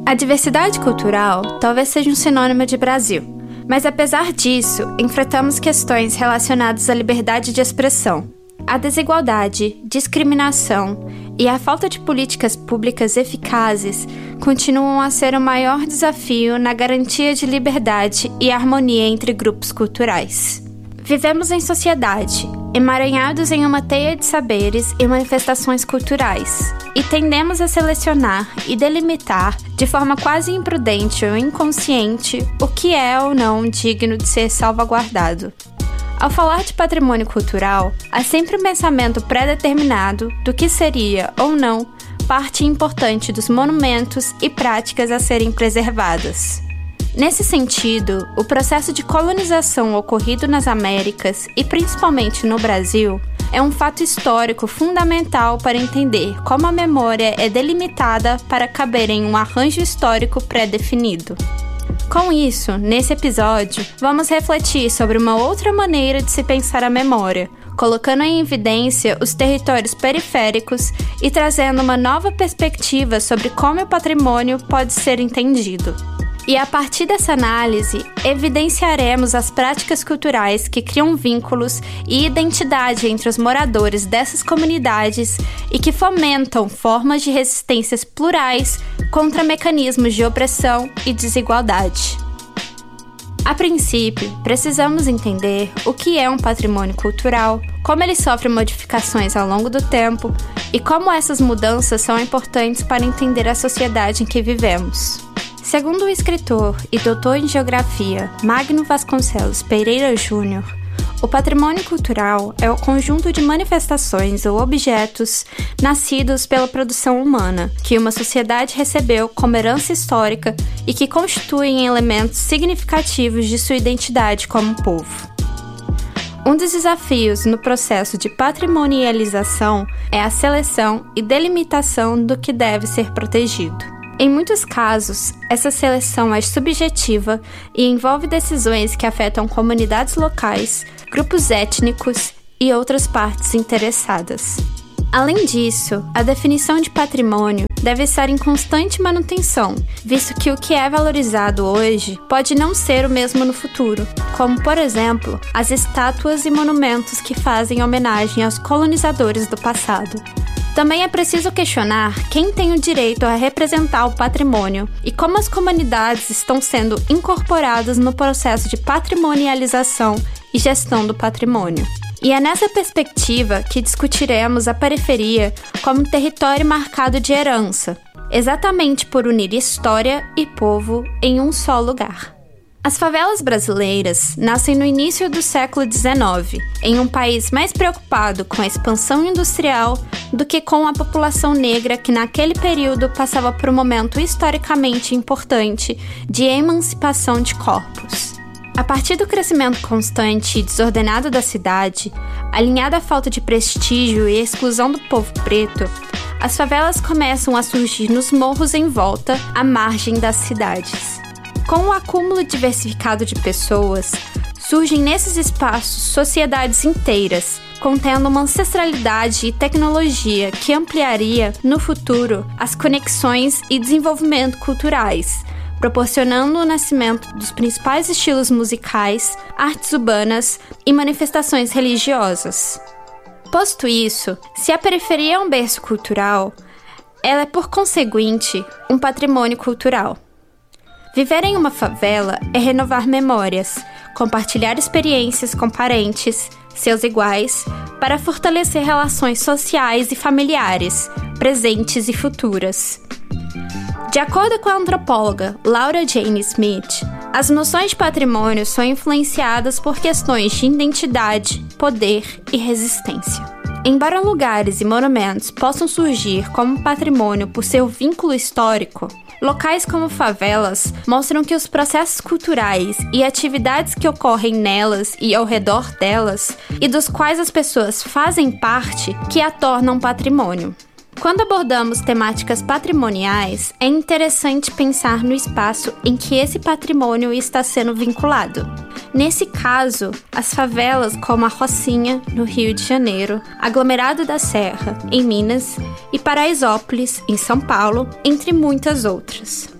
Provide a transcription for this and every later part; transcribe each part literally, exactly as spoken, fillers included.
A diversidade cultural talvez seja um sinônimo de Brasil, mas apesar disso, enfrentamos questões relacionadas à liberdade de expressão. A desigualdade, discriminação e a falta de políticas públicas eficazes continuam a ser o maior desafio na garantia de liberdade e harmonia entre grupos culturais. Vivemos em sociedade, emaranhados em uma teia de saberes e manifestações culturais, e tendemos a selecionar e delimitar, de forma quase imprudente ou inconsciente, o que é ou não digno de ser salvaguardado. Ao falar de patrimônio cultural, há sempre um pensamento pré-determinado do que seria, ou não, parte importante dos monumentos e práticas a serem preservadas. Nesse sentido, o processo de colonização ocorrido nas Américas, e principalmente no Brasil, é um fato histórico fundamental para entender como a memória é delimitada para caber em um arranjo histórico pré-definido. Com isso, nesse episódio, vamos refletir sobre uma outra maneira de se pensar a memória, colocando em evidência os territórios periféricos e trazendo uma nova perspectiva sobre como o patrimônio pode ser entendido. E a partir dessa análise, evidenciaremos as práticas culturais que criam vínculos e identidade entre os moradores dessas comunidades e que fomentam formas de resistências plurais contra mecanismos de opressão e desigualdade. A princípio, precisamos entender o que é um patrimônio cultural, como ele sofre modificações ao longo do tempo e como essas mudanças são importantes para entender a sociedade em que vivemos. Segundo o escritor e doutor em geografia Magno Vasconcelos Pereira Júnior, o patrimônio cultural é o conjunto de manifestações ou objetos nascidos pela produção humana, que uma sociedade recebeu como herança histórica e que constituem elementos significativos de sua identidade como povo. Um dos desafios no processo de patrimonialização é a seleção e delimitação do que deve ser protegido. Em muitos casos, essa seleção é subjetiva e envolve decisões que afetam comunidades locais, grupos étnicos e outras partes interessadas. Além disso, a definição de patrimônio deve estar em constante manutenção, visto que o que é valorizado hoje pode não ser o mesmo no futuro, como, por exemplo, as estátuas e monumentos que fazem homenagem aos colonizadores do passado. Também é preciso questionar quem tem o direito a representar o patrimônio e como as comunidades estão sendo incorporadas no processo de patrimonialização e gestão do patrimônio. E é nessa perspectiva que discutiremos a periferia como território marcado de herança, exatamente por unir história e povo em um só lugar. As favelas brasileiras nascem no início do século dezenove, em um país mais preocupado com a expansão industrial do que com a população negra que naquele período passava por um momento historicamente importante de emancipação de corpos. A partir do crescimento constante e desordenado da cidade, alinhada à falta de prestígio e exclusão do povo preto, as favelas começam a surgir nos morros em volta, à margem das cidades. Com o acúmulo diversificado de pessoas, surgem nesses espaços sociedades inteiras, contendo uma ancestralidade e tecnologia que ampliaria, no futuro, as conexões e desenvolvimento culturais, proporcionando o nascimento dos principais estilos musicais, artes urbanas e manifestações religiosas. Posto isso, se a periferia é um berço cultural, ela é, por conseguinte, um patrimônio cultural. Viver em uma favela é renovar memórias, compartilhar experiências com parentes, seus iguais, para fortalecer relações sociais e familiares, presentes e futuras. De acordo com a antropóloga Laura Jane Smith, as noções de patrimônio são influenciadas por questões de identidade, poder e resistência. Embora lugares e monumentos possam surgir como patrimônio por seu vínculo histórico, locais como favelas mostram que os processos culturais e atividades que ocorrem nelas e ao redor delas, e dos quais as pessoas fazem parte, que a tornam patrimônio. Quando abordamos temáticas patrimoniais, é interessante pensar no espaço em que esse patrimônio está sendo vinculado. Nesse caso, as favelas como a Rocinha, no Rio de Janeiro, Aglomerado da Serra, em Minas, e Paraisópolis, em São Paulo, entre muitas outras.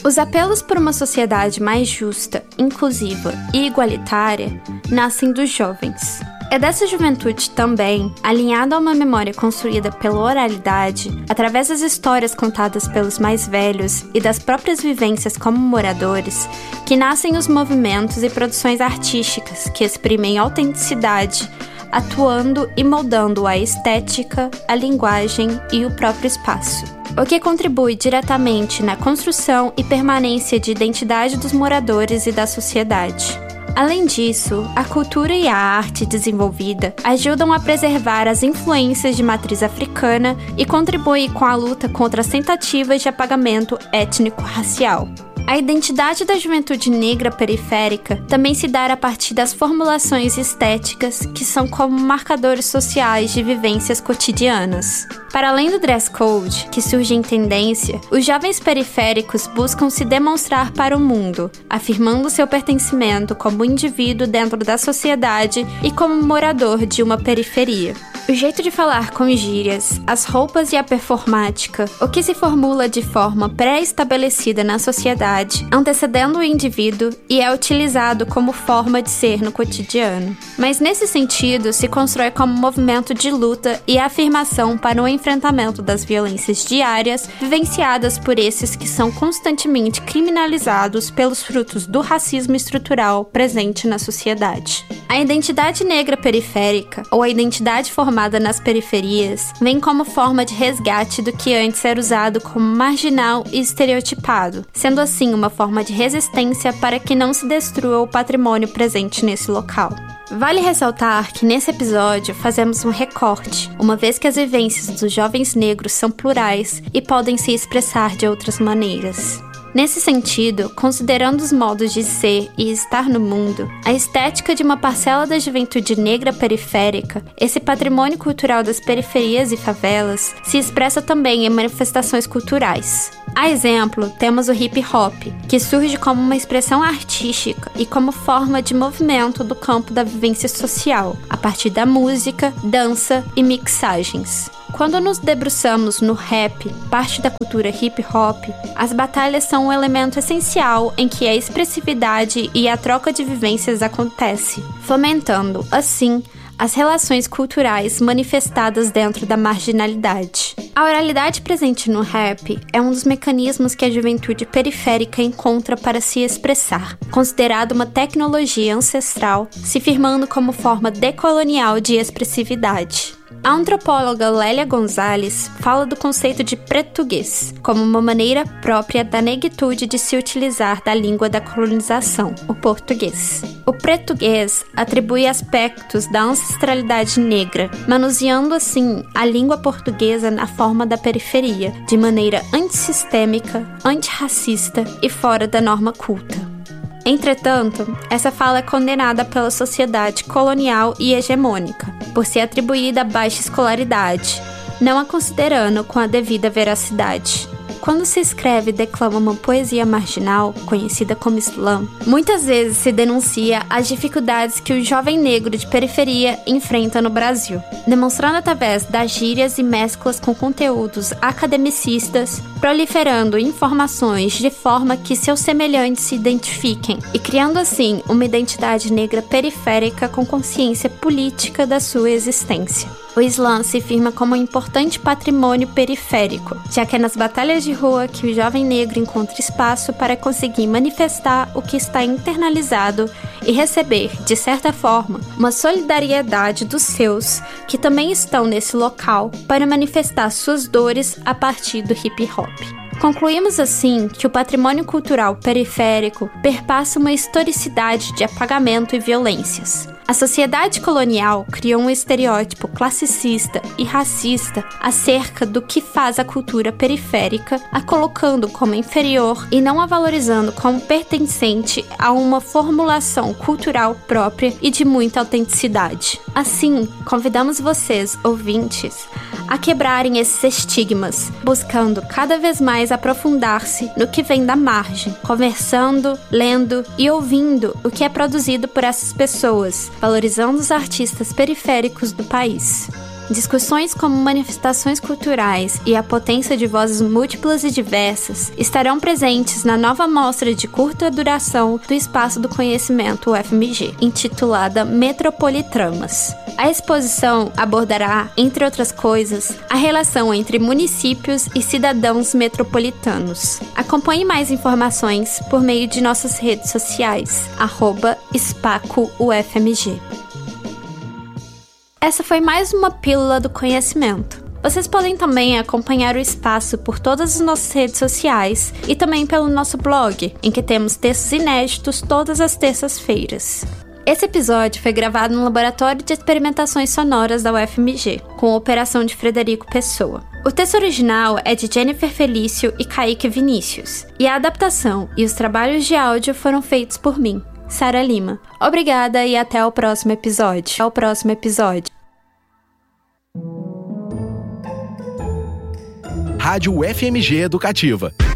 Os apelos por uma sociedade mais justa, inclusiva e igualitária nascem dos jovens. É dessa juventude também, alinhada a uma memória construída pela oralidade, através das histórias contadas pelos mais velhos e das próprias vivências como moradores, que nascem os movimentos e produções artísticas que exprimem autenticidade, atuando e moldando a estética, a linguagem e o próprio espaço, o que contribui diretamente na construção e permanência de identidade dos moradores e da sociedade. Além disso, a cultura e a arte desenvolvida ajudam a preservar as influências de matriz africana e contribuem com a luta contra as tentativas de apagamento étnico-racial. A identidade da juventude negra periférica também se dá a partir das formulações estéticas que são como marcadores sociais de vivências cotidianas. Para além do dress code, que surge em tendência, os jovens periféricos buscam se demonstrar para o mundo, afirmando seu pertencimento como indivíduo dentro da sociedade e como morador de uma periferia. O jeito de falar com gírias, as roupas e a performática, o que se formula de forma pré-estabelecida na sociedade, antecedendo o indivíduo e é utilizado como forma de ser no cotidiano. Mas nesse sentido, se constrói como movimento de luta e afirmação para o enfrentamento das violências diárias vivenciadas por esses que são constantemente criminalizados pelos frutos do racismo estrutural presente na sociedade. A identidade negra periférica, ou a identidade formada nas periferias, vem como forma de resgate do que antes era usado como marginal e estereotipado, sendo assim uma forma de resistência para que não se destrua o patrimônio presente nesse local. Vale ressaltar que nesse episódio fazemos um recorte, uma vez que as vivências dos jovens negros são plurais e podem se expressar de outras maneiras. Nesse sentido, considerando os modos de ser e estar no mundo, a estética de uma parcela da juventude negra periférica, esse patrimônio cultural das periferias e favelas, se expressa também em manifestações culturais. A exemplo, temos o hip hop, que surge como uma expressão artística e como forma de movimento do campo da vivência social, a partir da música, dança e mixagens. Quando nos debruçamos no rap, parte da cultura hip hop, as batalhas são um elemento essencial em que a expressividade e a troca de vivências acontece, fomentando, assim, as relações culturais manifestadas dentro da marginalidade. A oralidade presente no rap é um dos mecanismos que a juventude periférica encontra para se expressar, considerado uma tecnologia ancestral, se firmando como forma decolonial de expressividade. A antropóloga Lélia Gonzalez fala do conceito de pretuguês como uma maneira própria da negritude de se utilizar da língua da colonização, o português. O pretuguês atribui aspectos da ancestralidade negra, manuseando assim a língua portuguesa na forma da periferia, de maneira antissistêmica, antirracista e fora da norma culta. Entretanto, essa fala é condenada pela sociedade colonial e hegemônica, por ser atribuída a baixa escolaridade, não a considerando com a devida veracidade. Quando se escreve e declama uma poesia marginal, conhecida como slam, muitas vezes se denuncia as dificuldades que o jovem negro de periferia enfrenta no Brasil, demonstrando através das gírias e mesclas com conteúdos academicistas, proliferando informações de forma que seus semelhantes se identifiquem e criando assim uma identidade negra periférica com consciência política da sua existência. O slam se firma como um importante patrimônio periférico, já que é nas batalhas de rua que o jovem negro encontra espaço para conseguir manifestar o que está internalizado e receber, de certa forma, uma solidariedade dos seus que também estão nesse local para manifestar suas dores a partir do hip hop. Concluímos assim que o patrimônio cultural periférico perpassa uma historicidade de apagamento e violências. A sociedade colonial criou um estereótipo classicista e racista acerca do que faz a cultura periférica, a colocando como inferior e não a valorizando como pertencente a uma formulação cultural própria e de muita autenticidade. Assim, convidamos vocês, ouvintes, a quebrarem esses estigmas, buscando cada vez mais aprofundar-se no que vem da margem, conversando, lendo e ouvindo o que é produzido por essas pessoas, valorizando os artistas periféricos do país. Discussões como manifestações culturais e a potência de vozes múltiplas e diversas estarão presentes na nova mostra de curta duração do Espaço do Conhecimento U F M G, intitulada Metropolitramas. A exposição abordará, entre outras coisas, a relação entre municípios e cidadãos metropolitanos. Acompanhe mais informações por meio de nossas redes sociais, arroba Spaco U F M G. Essa foi mais uma Pílula do Conhecimento. Vocês podem também acompanhar o espaço por todas as nossas redes sociais e também pelo nosso blog, em que temos textos inéditos todas as terças-feiras. Esse episódio foi gravado no Laboratório de Experimentações Sonoras da U F M G, com a operação de Frederico Pessoa. O texto original é de Jennifer Felício e Kaique Vinícius, e a adaptação e os trabalhos de áudio foram feitos por mim, Sara Lima. Obrigada e até o próximo episódio. Até o próximo episódio. Rádio U F M G Educativa.